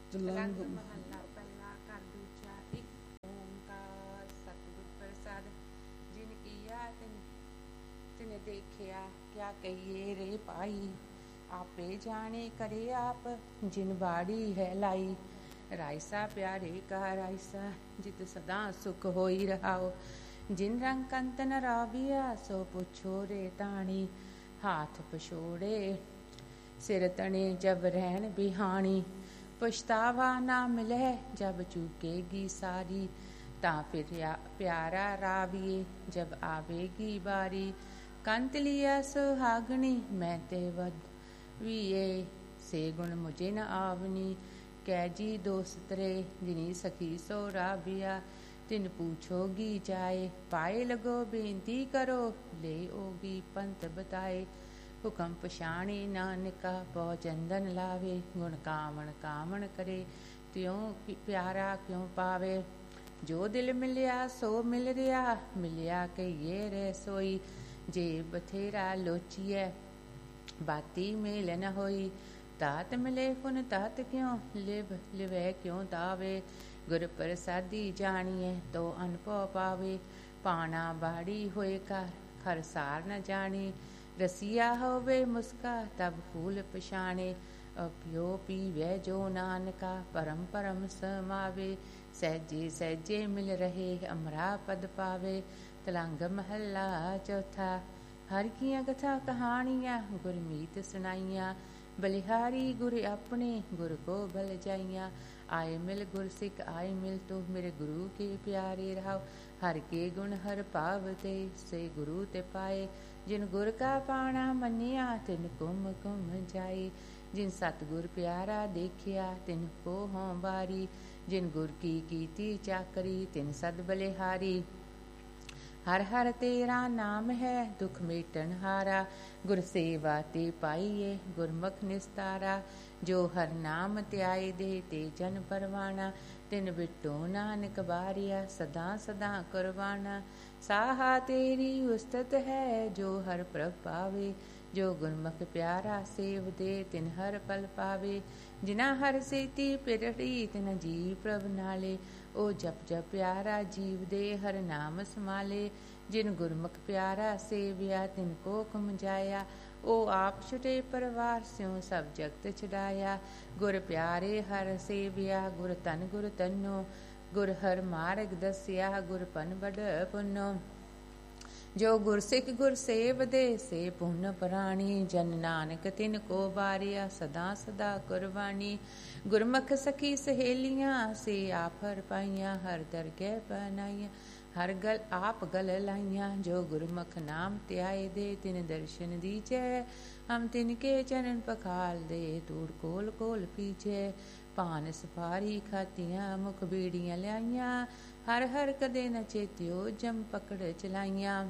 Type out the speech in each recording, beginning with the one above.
ਤਲੰਗ ਮਹੱਲਾ ਪਹਿਲਾ ਘਰ ਦੂਜਾ। ਇੱਕ ਓੰਕਾਰ ਸਤਿਗੁਰ ਪ੍ਰਸਾਦ। ਜਿਨ ਕੀਆ ਤਿਨ ਦੇਖਿਆ, ਕਿਆ ਕਹੀਏ ਰੇ ਭਾਈ। ਆਪੇ ਜਾਣੇ ਕਰੇ ਆਪ, ਜਿਨ ਬਾੜੀ ਹੈ ਲਾਈ। ਰਾਇਸਾ ਪਿਆਰੇ ਕਾ ਰਾਇਸਾ, ਜਿਤ ਸਦਾ ਸੁਖ ਹੋਈ ਰਹਾਓ। ਜਿਨ ਰੰਗ ਕੰਤ ਨ ਰਾਵਿਆ, ਸੋ ਪੁੱਛੋ ਰੇ ਤਾਣੀ। ਹਾਥ ਪਛੋੜੇ ਸਿਰ ਤਣੇ, ਜਬ ਰਹਿਣ ਬਿਹਾਣੀ। ਪਛਤਾਵਾ ਨਾ ਮਿਲੇ, ਜਬ ਚੂਕੇਗੀ ਸਾਰੀ। ਤਾਂ ਫਿਰ ਪਿਆਰਾ ਰਾਵੀਏ, ਜਬ ਆਵੇਗੀ ਬਾਰੀ। ਕੰਤ ਲਿਆ ਸੁਹਾਗਣੀ, ਮੈਂ ਤੇ ਵਧ ਵੀਏ। ਸੇ ਗੁਣ ਮੁਝੇ ਨ ਆਵਨੀ, ਕਹਿ ਜੀ ਦੋਸਤਰੇ। ਜਿਨੀ ਸਖੀ ਸੋ ਰਾਵਿਆ, ਤਿਨ ਪੂਛੋਗੀ ਜਾਏ। ਪਾਏ ਲਗੋ ਬੇਨਤੀ ਕਰੋ, ਲੈ ਓਗੀ ਪੰਥ ਬਤਾਏ। ਹੁਕਮ ਪਛਾਣੇ ਨਾਨਕਾ, ਬਹੁ ਚੰਦਨ ਲਾਵੇ। ਗੁਣ ਕਾਵਣ ਕਾਵਣ ਕਰੇ, ਤਿਉ ਪਿਆਰਾ ਕਿਉ ਪਾਵੇ। ਜੋ ਦਿਲ ਮਿਲਿਆ ਸੋ ਮਿਲ ਰਿਹਾ, ਮਿਲਿਆ ਕਹੀਏ ਰੇ ਸੋਈ। ਜੇ ਬਥੇਰਾ ਲੋਚੀਐ, ਬਾਤੀ ਮੇਲ ਨ ਹੋਈ। ਤਾਤ ਮਿਲੇ ਪੁਨ ਤਾਤ ਕਿਉ, ਲਿਵੈ ਕਿਉ ਦਾਵੇ। ਗੁਰ ਪ੍ਰਸਾਦੀ ਜਾਣੀਐ, ਤੋ ਅਨਭਉ ਪਾਵੇ। ਪਾਣਾ ਬਾੜੀ ਹੋਏ ਖਰ ਸਾਰ ਨ ਜਾਣੇ। ਰਸੀਆ ਹੋਵੇ ਮੁਸਕਾ, ਤਬ ਫੂਲ ਪਛਾਣੇ। ਪਿਓ ਪੀਵੈ ਜੋ ਨਾਨਕਾ, ਪਰਮ ਪਰਮ ਸਮਾਵੇ। ਸਹਿਜੇ ਸਹਿਜੇ ਮਿਲ ਰਹੇ, ਅਮਰਾ ਪਦ ਪਾਵੇ। ਤਲੰਗ ਮਹੱਲਾ ਚੌਥਾ। ਹਰ ਕੀਆਂ ਕਥਾ ਕਹਾਣੀਆਂ, ਗੁਰਮੀਤ ਸੁਣਾਈਆਂ। ਬਲਿਹਾਰੀ ਗੁਰ ਆਪਣੇ, ਗੁਰ ਕੋ ਬਲ ਜਾਈਆਂ। ਆਏ ਮਿਲ ਗੁਰ ਸਿੱਖ ਆਏ ਮਿਲ ਤੂੰ, ਮੇਰੇ ਗੁਰੂ ਕੇ ਪਿਆਰੇ ਰਹਾਓ। ਹਰ ਕੇ ਗੁਣ ਹਰ ਭਾਵ ਤੇ, ਸੇ ਗੁਰੂ ਤੇ ਪਾਏ। ਜਿਨ ਗੁਰ ਕਾ ਪਾਣਾ ਮੰਨਿਆ, ਤਿਨ ਕੁਮ ਕੁਮ ਜਾਏ। ਜਿਨ ਸਤਿਗੁਰ ਪਿਆਰਾ ਦੇਖਿਆ, ਤਿਨ ਕੋ ਹੋਂ ਬਾਰੀ। ਜਿਨ ਗੁਰ ਕੀ ਕੀਤੀ ਚਾਕਰੀ, ਤਿਨ ਸਦ ਬਲਿਹਾਰੀ। ਹਰ ਹਰ ਤੇਰਾ ਨਾਮ ਹੈ, ਦੁਖ ਮੇਟਣ ਹਾਰਾ। ਗੁਰ ਸੇਵਾ ਤੇ ਪਾਈਏ, ਗੁਰਮੁਖ ਨਿਸਤਾਰਾ। ਜੋ ਹਰ ਨਾਮ ਧਿਆਏ ਦੇ, ਤੇ ਜਨ ਪਰਵਾਣਾ। ਤਿਨ ਬਿਟੋ ਨਾਨਕ ਬਾਰਿਆ, ਸਦਾ ਸਦਾ ਕੁਰਬਾਨਾ। ਸਾਹਾ ਤੇਰੀ ਉਸਤਤ ਹੈ, ਜੋ ਹਰ ਪ੍ਰਭ ਪਾਵੇ। ਜੋ ਗੁਰਮੁਖ ਪਿਆਰਾ ਸੇਵ ਦੇ, ਤਿਨ ਹਰ ਪਲ ਪਾਵੇ। ਜਿਨਾ ਹਰ ਸੇਤੀ ਪਿਰੜੀ, ਤਿਨ ਜੀਵ ਪ੍ਰਭ ਨਾਲੇ। ਉਹ ਜਪ ਜਪ ਪਿਆਰਾ ਜੀਵ ਦੇ, ਹਰ ਨਾਮ ਸਮਾਲੇ। ਜਿਨ ਗੁਰਮੁਖ ਪਿਆਰਾ ਸੇਵਿਆ, ਤਿਨ ਕੋ ਕੁਮ ਜਾਇਆ। ਉਹ ਆਪ ਛੁਟੇ ਪਰਵਾਰ ਸਿਉ, ਸਭ ਜਗਤ ਛੁਡਾਇਆ। ਗੁਰ ਪਿਆਰੇ ਹਰ ਸੇਵਿਆ, ਗੁਰ ਤਨੋ। ਗੁਰ ਹਰ ਮਾਰਗ ਦਸਿਆ, ਗੁਰ ਪਨ ਬੜ ਪੁੰਨੋ। ਜੋ ਗੁਰ ਸਿੱਖ ਗੁਰ ਸੇਵ ਦੇ, ਸੇ ਪੁੰਨ ਪ੍ਰਾਣੀ। ਜਨ ਨਾਨਕ ਤਿਨ ਕੋ ਬਾਰਿਆ, ਸਦਾ ਸਦਾ ਕੁਰਬਾਨੀ। ਗੁਰਮੁਖ ਸਖੀ ਸਹੇਲੀਆਂ, ਸੇ ਆਪ ਹਰ ਪਾਈਆਂ। ਹਰ ਦਰਗਹਿ ਬਨਾਈਆਂ, ਹਰ ਗਲ ਆਪ ਗਲ ਲਾਈਆਂ। ਜੋ ਗੁਰਮੁਖ ਨਾਮ ਧਿਆਏ ਦੇ, ਤਿਨ ਦਰਸ਼ਨ ਦੀਜੈ। ਹਮ ਤਿਨ ਕੇ ਚਰਨ ਪਖਾਲ ਦੇ, ਧੂੜ ਕੋਲ ਕੋਲ ਪੀਜੈ। ਪਾਨ ਸੁਪਾਰੀ ਖਾਤੀਆਂ, ਮੁਖ ਬੀੜੀਆਂ ਲਿਆਈਆਂ। ਹਰ ਹਰ ਕਦੇ ਨ ਚੇਤਿਓ, ਜਮ ਪਕੜ ਚਲਾਈਆਂ।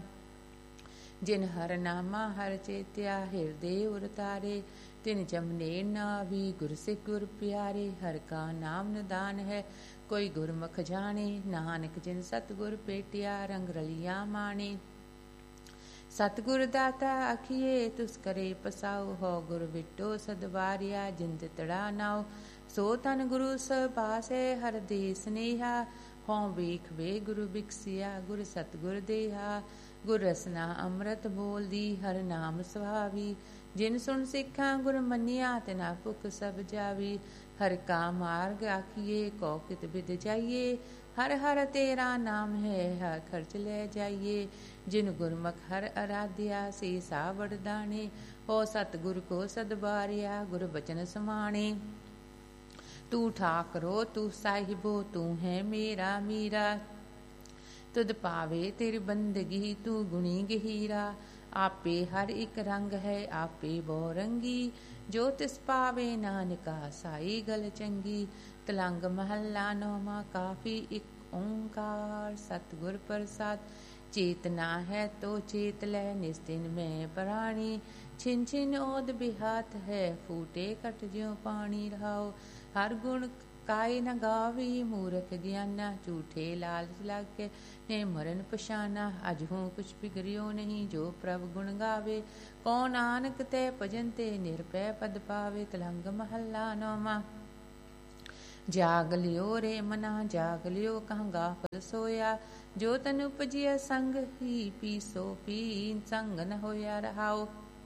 ਜਿਨ ਹਰ ਨਾਮਾ ਹਰ ਚੇਤਿਆ, ਹਿਰਦੇ ਉਰਤਾਰੇ। ਤਿਨ ਜਮਨੇ ਨਾਭੀ, ਗੁਰ ਸਿੱਖ ਗੁਰ ਪਿਆਰੇ। ਹਰ ਕਾ ਨਾਮ ਨਿਦਾਨ ਹੈ, ਕੋਈ ਗੁਰਮੁਖ ਜਾਣੇ। ਨਾਨਕ ਜਿਨ ਸਤਿਗੁਰ ਭੇਟਿਆ, ਰੰਗ ਰਲਿਆ ਮਾਣੇ। ਸਤਿਗੁਰ ਦਾਤਾ ਆਖੀਏ, ਤੁਸ ਕਰੇ ਪਸਾਉ। ਹੋ ਗੁਰ ਵਿਟੋ ਸਦ ਵਾਰਿਆ, ਜਿਨ ਤਿਤੜਾ ਨਾਉ। ਸੋ ਤਨ ਗੁਰੂ ਸਬਾਸੈ, ਹਰ ਦੇ ਸਨੇਹਾ। ਹੋਂ ਵੇਖ ਵੇ ਗੁਰੂ ਬਿਕਸਿਆ, ਗੁਰ ਸਤਿਗੁਰ ਦੇਹਾ। ਗੁਰ ਰਸਨਾ ਅੰਮ੍ਰਿਤ ਬੋਲਦੀ, ਹਰ ਨਾਮ ਸੁਹਾਵੀ। ਜਿਨ ਸੁਣ ਸਿੱਖਾਂ ਗੁਰ ਮੰਨਿਆ, ਤਿਨਾ ਭੁਖ ਸਭ ਜਾਵੀ। ਹਰ ਕਾ ਮਾਰਗ ਆਖੀਏ, ਕੋ ਕਿਤ ਬਿਦ ਜਾਈਏ। ਹਰ ਹਰ ਤੇਰਾ ਨਾਮ ਹੈ, ਹਰ ਖਰਚ ਲੈ ਜਾਈਏ। ਜਿਨ ਗੁਰਮੁਖ ਹਰ ਅਰਾਧਿਆ, ਸੇ ਸਾ ਵਡਦਾਣੇ। ਹੋ ਸਤਿਗੁਰ ਕੋ ਸਦ ਬਾਰਿਆ, ਗੁਰ ਬਚਨ ਸਮਾਣੇ। ਤੂੰ ਠਾਕਰੋ ਤੂੰ ਸਾਹਿਬੋ, ਤੂੰ ਹੈ ਮੇਰਾ ਮੀਰਾ। ਤੁਧ ਪਾਵੇ ਤੇਰੀ ਬੰਦਗੀ, ਤੂੰ ਗੁਣੀ ਗਹੀਰਾ। ਆਪੇ ਹਰ ਇੱਕ ਰੰਗ ਹੈ, ਆਪੇ ਬਹੁ ਰੰਗੀ। ਜੋ ਤਿਸ ਪਾਵੇ ਨਾਨਕਾ, ਸਾਈ ਗਲ ਚੰਗੀ। ਤਲੰਗ ਮਹੱਲਾ ਨੌਵਾਂ। ਕਾਫੀ ਇੱਕ ਓੰਕਾਰ ਸਤਿਗੁਰ ਪ੍ਰਸਾਦ। ਚੇਤਨਾ ਹੈ ਤੋ ਚੇਤ ਲੈ, ਨਿਸਤਿਨ ਮੈਂ ਪ੍ਰਾਣੀ। ਛਿਨ ਛਿਨ ਓਦ ਬਿਹਾਤ ਹੈ, ਫੂਟੇ ਘਟ ਜਿਉ ਪਾਣੀ ਰਹਾਓ। ਹਰ ਗੁਣ ਕਾਇ ਨ ਗਾਵੀ, ਮੂਰਖ ਗਿਆਨਾ। ਝੂਠੇ ਲਾਲਚ ਲਾਗੇ, ਨੇ ਮਰਨ ਪਛਾਨਾ। ਅਜਹੂ ਕੁਛ ਬਿਗੜਿਓ ਨਹੀਂ, ਜੋ ਪ੍ਰਭ ਗੁਣ ਗਾਵੇ। ਕੋ ਨਾਨਕ ਤੈ ਭਜਨ ਤੇ, ਨਿਰਭੈ ਪਦ ਪਾਵੇ। ਤਲੰਗ ਮਹੱਲਾ ਨੌਵਾਂ। ਜਾਗ ਲਿਓ ਰੇ ਮਨਾ ਜਾਗ ਲਿਓ, ਕਹਾਂ ਗਾਫਲ ਸੋਇਆ। ਜੋ ਤਨ ਉਪਜਿਆ ਸੰਗ ਹੀ ਪੀਸੋ ਪੀ, ਸੰਗ ਨ ਹੋਇਆ ਰਹਾਓ।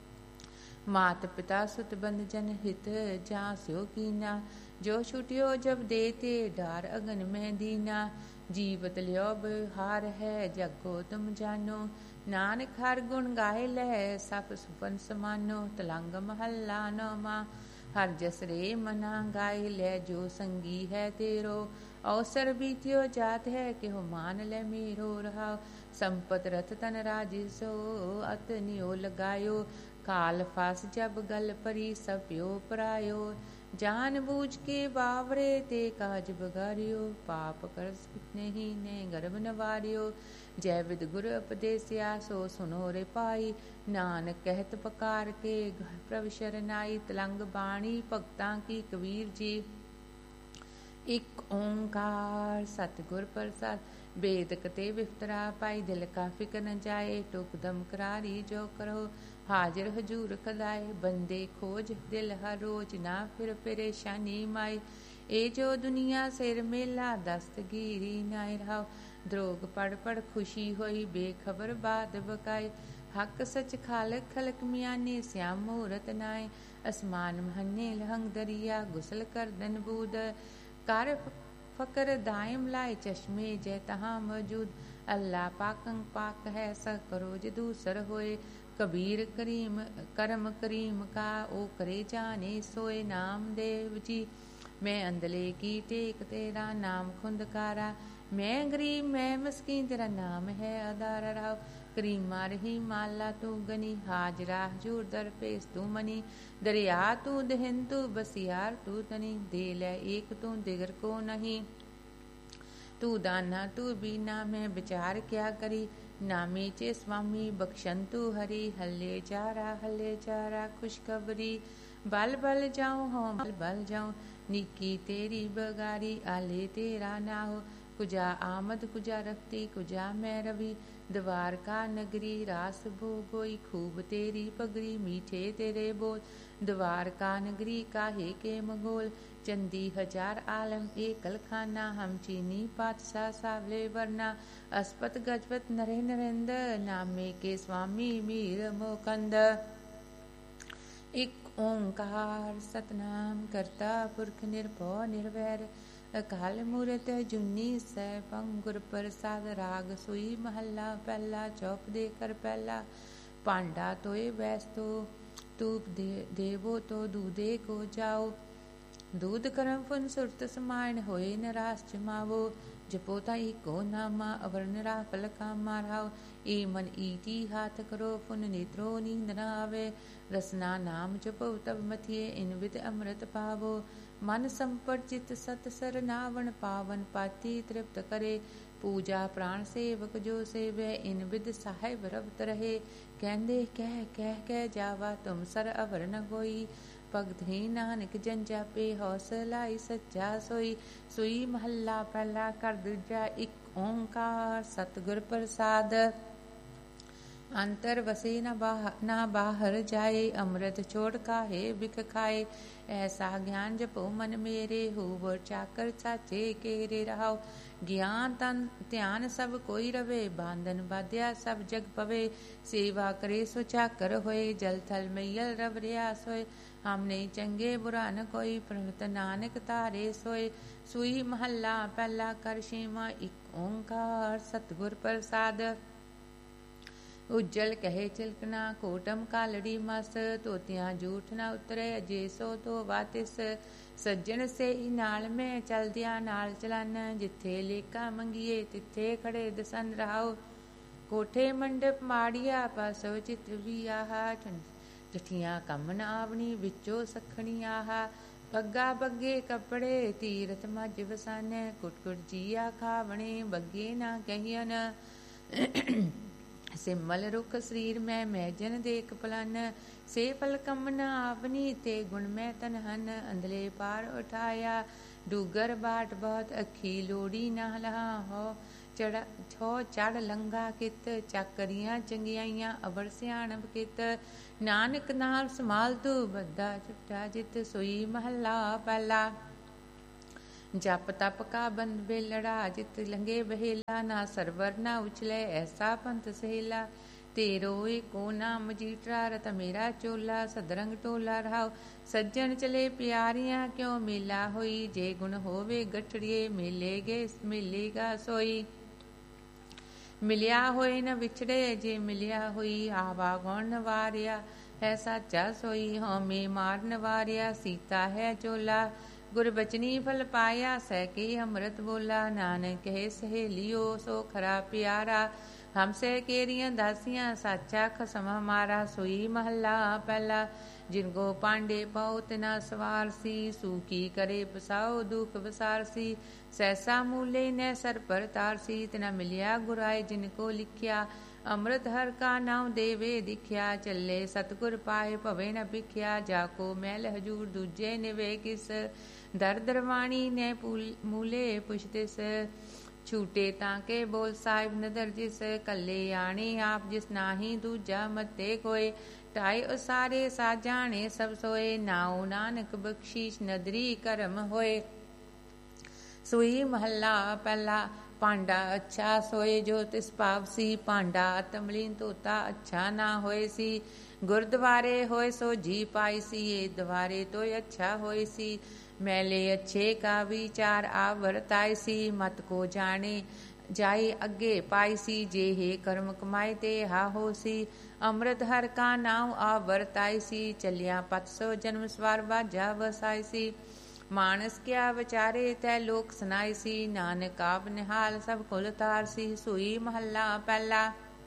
ਮਾਤ ਪਿਤਾ ਸੁਤ ਬੰਧ ਜਨ ਹਿਤ, ਜਾਂ ਸਿਓ ਕੀਨਾ। ਜੋ ਛੁਟਿਓ ਜਬ ਦੇਤੇ, ਡਾਰ ਅਗਨ ਮੈਂ ਦੀਨਾ। ਜੀਵਤ ਲਿਓ ਬਿਹਾਰ ਹੈ, ਜਗੋ ਤੁਮ ਜਾਨੋ। ਨਾਨਕ ਹਰ ਗੁਣ ਗਾਏ ਲੈ, ਸਭ ਸੁਪਨ ਸਮਾਨੋ। ਤਲੰਗ ਮਹੱਲਾ ਨੌਵਾਂ। ਹਰ ਜਸ ਰੇ ਮਨਾ ਗਾਏ ਲੈ, ਜੋ ਸੰਗੀ ਹੈ ਤੇਰੋ। ਅਵਸਰ ਬੀਤਿਓ ਜਾਤ ਹੈ, ਕਿਹੋ ਮਾਨ ਲੈ ਮੇਰੋ ਰਹਾਓ। ਸੰਪਤ ਰਥ ਤਨ ਰਾਜਿਸੋ, ਅਤ ਨਿਓ ਲਗਾਇਓ। ਕਾਲ ਫਾਸ ਜਬ ਗਲ ਪਰੀ, ਸਭ ਪਿਓ ਪਰਾਇਓ। ਜਾਨ ਬੂਝ ਕੇ ਬਾਵਰੇ, ਤੇ ਕਾਜ ਬਗਾਰਿਓ। ਪਾਪ ਕਰਸ ਨਹੀਂ ਨੇ ਗਰਭ ਨਵਾਰਿਓ। ਜੈ ਵਿਦ ਗੁਰ ਉਪਦੇਸਿਆ, ਸੋ ਸੁਨੋ ਰੇ ਪਾਈ। ਨਾਨਕ ਕਹਿਤ ਪਕਾਰ ਕੇ, ਪ੍ਰਭ ਸ਼ਰਨਾਈ। ਤਲੰਗ ਬਾਣੀ ਭਗਤਾਂ ਕੀ ਕਬੀਰ ਜੀ। ਇਕ ਓੰਕਾਰ ਸਤਿਗੁਰ ਪ੍ਰਸਾਦ। ਬੇਦ ਕਤੇ ਵਿਫਤਰਾ ਪਾਈ, ਦਿਲ ਕਾ ਫਿਕਰ ਨ ਜਾਏ। ਟੁਕ ਦਮ ਕਰਾਰੀ ਜੋ ਕਰੋ, ਹਾਜ਼ਰ ਹਜੂਰ ਖਦਾਏ। ਬੰਦੇ ਖੋਜ ਦਿਲ ਹਰ ਰੋਜ, ਨਾ ਫਿਰ ਪਰੇਸ਼ਾਨੀ ਮਾਏ। ਇਹ ਜੋ ਦੁਨੀਆ ਸਿਰ ਮੇਲਾ, ਦਸਤਗੀਰੀ ਨਾਇ ਰਹਾਓ। ਦਰੋਗ ਪੜ ਪੜ ਖੁਸ਼ੀ ਹੋਈ, ਬੇਖਬਰ ਬਾਦ ਬਕਾਏ। ਹੱਕ ਸਚ ਖਾਲਕ ਖਲਕ ਮਿਆਨੇ, ਸਿਆਮ ਮੂਰਤ ਨਾਏ। ਅਸਮਾਨ ਮਹੰਨੇ ਲਹੰਗ ਦਰਿਆ, ਗੁਸਲ ਕਰਦਨ ਬੂਦ। ਕਰ ਫਕਰ ਦਾਇਮ ਲਾਏ, ਚਸ਼ਮੇ ਜੈ ਤਹਾਂ ਮੌਜੂਦ। ਅੱਲਾ ਪਾਕੰ ਪਾਕ ਹੈ, ਸ ਕਰੋ ਜੇ ਦੂਸਰ ਹੋਏ। ਕਬੀਰ ਕਰੀਮ ਕਰਮ ਕਰੀਮ ਕਾ, ਉਹ ਕਰੇ ਜਾਣੇ ਸੋਏ। ਨਾਮਦੇਵ ਜੀ ਮੈਂ ਅੰਦਲੇ ਕੀ ਟੇਕ, ਤੇਰਾ ਨਾਮ ਖੁੰਦਕਾਰਾ। ਮੈਂ ਗਰੀਬ ਮੈਂ ਮਸਕੀਨ, ਤੇਰਾ ਨਾਮ ਹੈ ਆਧਾਰਾ ਰਹਾਓ। ਕਰੀਮਾ ਰਹੀ ਮਾਲਾ ਤੂੰ ਗਨੀ, ਹਾਜਰਾ ਹਜੂਰ ਦਰ ਪੇਸ ਤੂੰ ਮਨੀ। ਦਰਿਆ ਤੂੰ ਦਹਿਨ ਤੂੰ ਬਸਿਆਰ ਤੂੰ ਤਨੀ, ਦੇ ਲੈ ਏਕ ਤੂੰ ਦਿਗਰ ਕੋ ਨਹੀਂ। ਤੂੰ ਦਾਨਾ ਤੂੰ ਬੀਨਾ, ਮੈਂ ਵਿਚਾਰ ਕਿਆ ਕਰੀ। ਨਾਮੇ ਚੇ ਸਵਾਮੀ ਬਖਸ਼ੰਤੂ ਹਰੀ, ਹੱਲੇ ਚਾਰਾ ਖੁਸ਼ਖਬਰੀ। ਬਲ ਬਲ ਜਾਉ ਹੋਂ ਬਲ ਬਲ ਜਾਉ, ਨੀਕੀ ਤੇਰੀ ਬਗਾਰੀ। ਆਲੇ ਤੇਰਾ ਨਾ ਹੋ, ਕੁਜਾ ਆਮਦ ਕੁਜਾ ਰਫਤੀ, ਕੁਜਾ ਮੈਂ ਰਵੀ। ਦਵਾਰਕਾ ਨਗਰੀ ਰਾਸ ਭੋਗੋਈ, ਖੂਬ ਤੇਰੀ ਪਗਰੀ, ਮੀਠੇ ਤੇਰੇ ਬੋਲ। ਦਵਾਰਕਾ ਨਗਰੀ ਕਾਹੇ ਕੇ ਮਗੋਲ, ਚੰਦੀ ਹਜ਼ਾਰ ਆਲਮ ਏਕਲ ਖਾਨਾ। ਹਮ ਚੀਨੀ ਪਾਤਸ਼ਾਹ ਸਾਵਲੇ ਵਰਨਾ, ਅਸਪਤ ਗਜਪਤ ਨਰੇ ਨਰਿੰਦ। ਨਾਮੇ ਕੇ ਸਵਾਮੀ ਮੀਰ ਮੋਕੰਦ। ਇਕ ਓੰਕਾਰ ਸਤਨਾਮ ਕਰਤਾ ਪੁਰਖ ਨਿਰਭਉ ਨਿਰਵੈਰ। ਅਕਾਲ ਮੂਰਤਿ ਅਜੂਨੀ ਸੈਭੰ, ਗੁਰ ਪ੍ਰਸਾਦ। ਰਾਗ ਸੂਈ ਮਹੱਲਾ ਪਹਿਲਾ। ਚੌਪ ਦੇ ਕਰ ਪਹਿਲਾ। ਭਾਂਡਾ ਤੋਏ ਬੈਸ ਤੋ, ਧੂਪ ਦੇਵੋ ਤੋ ਦੂਦੇ ਕੋ ਜਾਓ। ਦੂਧ ਕਰਮ ਫੁਨ ਸੁਰਤ ਸਮਾਇਣ, ਹੋਏ ਨਰਾਸ ਜਮਾਵੋ। ਜਪੋ ਤਾਂ ਈਕੋ ਨਾਮਾ, ਅਵਰ ਨਿਰਾਫਲ ਕਾਮਾ ਰਹਾਓ। ਏ ਮਨ ਈਟੀ ਹਾਥ ਕਰੋ, ਫੁਨ ਨੇਤਰੋ ਨੀਂਦ ਨ ਆਵੇ। ਰਸਨਾ ਨਾਮ ਜਪੋ ਤਬ ਮਥਿਏ, ਇਨ ਵਿਦ ਅੰਮ੍ਰਿਤ ਪਾਵੋ। ਮਨ ਸੰਪਟ ਚਿਤ ਸਤ ਸਰਨਾਵਣ, ਪਾਵਨ ਪਾਤੀ ਤ੍ਰਿਪਤ ਕਰੇ। ਪੂਜਾ ਪ੍ਰਾਣ ਸੇਵਕ ਜੋ ਸੇਵੈ, ਇਨ ਵਿਦ ਸਾਹਿਬ ਰਵਤ ਰਹੇ। ਕਹਿੰਦੇ ਕਹਿ ਜਾਵਾ, ਤੁਮ ਸਰ ਅਵਰ ਨ ਕੋਈ। ਭਗਤ ਹੀ ਨਾਨਕ ਜਨ ਜਾਪੇ, ਹੌਸਲਾਈ ਸੱਚਾ ਸੋਈ। ਸੂਈ ਮਹੱਲਾ ਪਹਿਲਾ। ਕਰ ਦੂਜਾ। ਇਕ ਓੰਕਾਰ ਸਤਿਗੁਰ ਪ੍ਰਸਾਦ। ਅੰਤਰ ਵਸੇ ਨਾ ਬਾਹਰ ਜਾਏ, ਅੰਮ੍ਰਿਤ ਛੋੜ ਕਾਹੇ ਬਿਖ ਖਾਏ। ਐਸਾ ਗਿਆਨ ਜਪੋ ਮਨ ਮੇਰੇ, ਹੋਵ ਚਾਕਰ ਸਾਚੇ ਕੇਰੇ ਰਹਾਓ। ਗਿਆਨ ਤਨ ਧਿਆਨ ਸਭ ਕੋਈ ਰਵੇ, ਬਾਂਧਨ ਬਾਧਿਆ ਸਭ ਜਗ ਪਵੇ। ਸੇਵਾ ਕਰੇ ਸੋ ਚਾਕਰ ਹੋਏ, ਜਲ ਥਲ ਮਈਲ ਰਵ ਰਿਆਸ ਹੋਏ। ਹਮ ਨਹੀਂ ਚੰਗੇ ਬੁਰਾ ਨ ਕੋਈ, ਪ੍ਰਣਤ ਨਾਨਕ ਤਾਰੇ ਸੋਏ। ਸੂਈ ਮਹੱਲਾ ਪਹਿਲਾ। ਕਰ ਛੇਵਾਂ। ਇਕ ਓੰਕਾਰ ਸਤਿਗੁਰ ਪ੍ਰਸਾਦ। ਉਜਲ ਕਹੇ ਚਿਲਕਣਾ, ਕੋਟਮ ਕਾਲੜੀ ਮਸ। ਧੋਤਿਆਂ ਜੂਠ ਨਾ ਉਤਰੇ, ਅਜੇ ਸੋ ਧੋਵਾ ਤਿਸ। ਸੱਜਣ ਸੇਈ ਨਾਲ ਮੈਂ ਚਲਦਿਆਂ ਨਾਲ ਚਲਨ, ਜਿੱਥੇ ਲੇਕਾ ਮੰਗੀਏ ਤਿੱਥੇ ਖੜੇ ਦਸਨ ਰਹਾਓ। ਕੋਠੇ ਮੰਡਪ ਮਾੜੀਆ, ਪਾਸੋ ਚਿਤ ਵੀ ਆਹਾ। ਠਠੀਆਂ ਕੰਮ ਨ ਆਵਣੀ, ਵਿੱਚੋਂ ਸਖਣੀ ਆਹਾ। ਪੱਗਾ ਬੱਗੇ ਕੱਪੜੇ, ਤੀਰਥ ਮੱਝ ਵਸਾਨੈ। ਕੁਟ ਕੁਟ ਜੀਆ ਖਾਵਣੇ, ਬੱਗੇ ਨਾ ਕਹੀਅਨ। ਸਿਮਲ ਰੁਖ ਸਰੀਰ ਮੈਂ ਜਨ ਦੇਖ ਪਲਨ। ਸੇ ਫਲ ਕਮ ਨ ਆਵਨੀ, ਤੇ ਗੁਣ ਮੈਂ ਤਨ ਹਨ। ਅੰਧਲੇ ਪਾਰ ਉਠਾਇਆ, ਡੂਗਰ ਬਾਟ ਬਹੁਤ। ਅੱਖੀ ਲੋੜੀ ਨਾ ਲਹਾ ਹੋ, ਚੜ ਲੰਘਾ ਕਿਤ। ਚਾਕਰੀਆਂ ਚੰਗਿਆਈਆਂ, ਅਵਰ ਸਿਆਣਪ ਕਿਤ। ਨਾਨਕ ਨਾਲ ਸਮਾਲ ਤੂ, ਬੱਧਾ ਚਿਪਟਾ ਜਿਤ। ਸੋਈ ਮਹੱਲਾ ਪਹਿਲਾ। जप तप का बंद बेलड़ा, जित लंगे बहेला, ना सरवर ना उछले ऐसा पंथ सहेला। तेरो एको नाम जीतरा, रत मेरा चोला, सदरंग टोला रहाओ। सज्जन चले प्यारियां, क्यों मेला होई, जे गुण होवे गठड़िए, मिलेगा सोई। मिलिया होए न विछड़े, जे मिलिया होई, आवागौन न वारिया, है साचा सोई। हमें मार न वारिया, सीता है चोला, गुरबचनी फल पाया, सह के अमृत बोला। नानक कहे सहेलियो, सो खरा प्यारा, हमसे केरियां दासियां, साचा खसम हमारा। सोई महला पहला, जिनको पांडे पाओ तिना सवार सी, सूखी करे बसाओ दुख बसार सी। सहसा मूले न सर पर तार सी, तिना मिलिया गुराए जिनको लिखिया। अमृत हर का नाम देवे दिखिया, चले सतगुर पाए भवे न भिखिया। जाको मैल हजूर दूजे निवे किस, दर दरवाणी ने मूले पुछतिस। छूटे ताके बोल साहिब नदर जिस, कले आने आप जिस नाही दूजा मते कोय। टाए उसारे साजाने सब सोए, नाओ नानक बख्शीश नदरी करम होए। सोई महला पहला, पांडा अच्छा सोए जो तिस पावसी। पांडा तमलीन तोता अच्छा ना होए सी, गुरुद्वारे होए सो जी पाई सी। ये द्वारे तो अच्छा होए सी, मैले अच्छे का विचार आवरताई सी। मत को जाने जाए अगे पाई सी, जे हे कर्म कमाए ते हा हो सी। अमृत हर का नाम आवरताई सी, चलिया पत सो जन्म सवार बाजा वसाई सी। मानस क्या विचारे तै लोक सुनाई सी, नानक आप निहाल सब कुल तार सी। सोई महला पहला,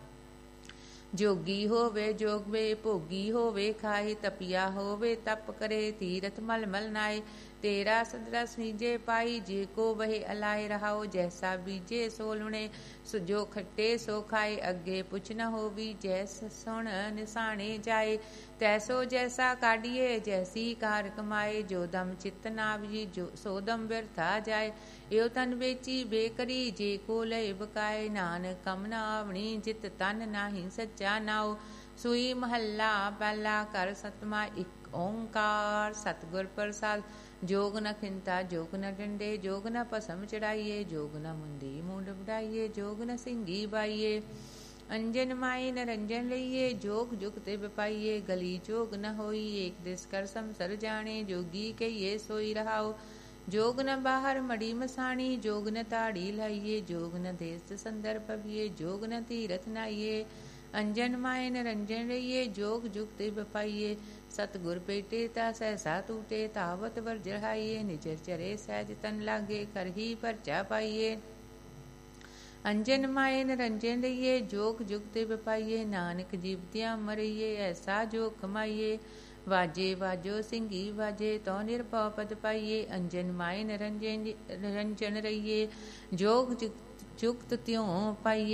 जोगी होवे जोग वे, भोगी होवे खाए। तपिया होवे तप करे, तीरथ मल मल नाए। तेरा सदरस नीजे पाई, जे को वहे अलाए रहाओ। जैसा बीजे सो लुणे, जो खट्टे सो खाए। अगे पुछ न होवी, जैस सुन निशाने जाए। तैसो जैसा काढ़िए, जैसी कार कमाए। जो दम चित्त नावजी, जो सो दम व्यर्था जाए। यो तन बेची बेकरी, जे को लय बकाए। नानक कम न आवणी, जित तन नाही सच्चा नाओ। सुई महला पहला, कर सतमा इक ओंकार। सतगुर प्रसाद, जोग न खिंता जोग न डंडे। जोग न पसम चढ़ाइए, जोग न मुंदी मूंड बढ़ाइए। जोग न सिंगी बाइए, अंजन माए न रंजन लइए। जोग जुगत बपाइए, गली जोग न होई। एक दिस कर समसर जाने, जोगी कहिए सोई रहाओ। जोग न बाहर मड़ी मसाणी, जोग न ताड़ी लाइए। जोग न देश संदर पविए, जोग न तीरथ नाइए। अंजन माए न रंजन रहिए, जोग जुगत बपाइए। सतगुर पेटे ता सहसा टूटे, तावत वर जढ़ाइए। निजर चरे सहज तन लागे, करही परचा पाइए। अंजन माए न रंजन रहिए, जोग जुगत बपाइए। नानक जीवतियां मरिए, ऐसा जोग कमाइए। वाजे वाजो सिंगी वाजे, तो निरभव पद पाइए। अंजन माए न रंजन रहिए, जोग जुगत त्यों पाइए।